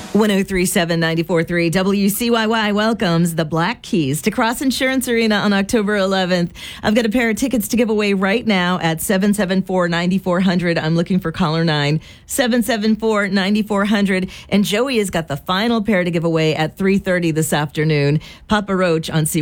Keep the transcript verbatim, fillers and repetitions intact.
one oh three point seven, ninety-four point three W C Y Y welcomes the Black Keys to Cross Insurance Arena on October eleventh. I've got a pair of tickets to give away right now at seven seven four, nine four zero zero. I'm looking for caller nine, seven seven four, nine four zero zero. And Joey has got the final pair to give away at three thirty this afternoon. Papa Roach on C Y Y.